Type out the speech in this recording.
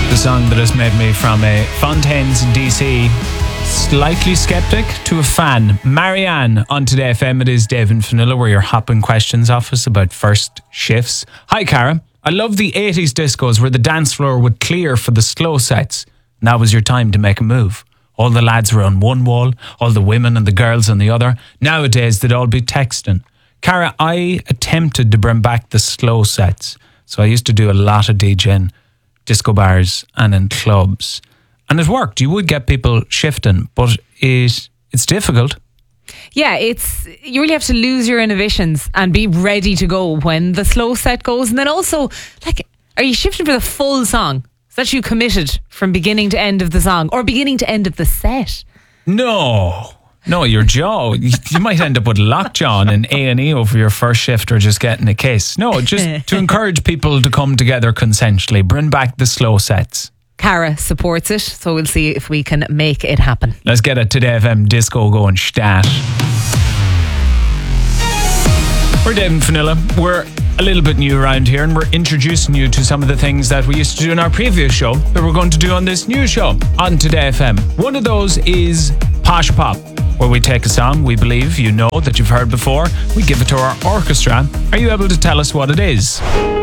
The song that has made me from a Fontaine's DC slightly skeptic to a fan. Marianne on Today FM. It is Dave and Fionnuala. We're your hopping questions office about first shifts. Hi, Cara. I love the 80s discos where the dance floor would clear for the slow sets. And that was your time to make a move. All the lads were on one wall, all the women and the girls on the other. Nowadays, they'd all be texting. Cara, I attempted to bring back the slow sets. So I used to do a lot of DJing, disco bars and in clubs. And it worked. You would get people shifting, but it's difficult. Yeah, you really have to lose your inhibitions and be ready to go when the slow set goes. And then also, are you shifting for the full song? Is that you committed from beginning to end of the song or beginning to end of the set? No, your jaw. You might end up with lockjaw in A&E over your first shift or just getting a kiss. No, just to encourage people to come together consensually. Bring back the slow sets. Cara supports it, so we'll see if we can make it happen. Let's get a Today FM disco going, stat. We're Dave and Fionnuala. We're a little bit new around here and we're introducing you to some of the things that we used to do in our previous show that we're going to do on this new show on Today FM. One of those is Posh Pop, where we take a song we believe you know that you've heard before. We give it to our orchestra. Are you able to tell us what it is?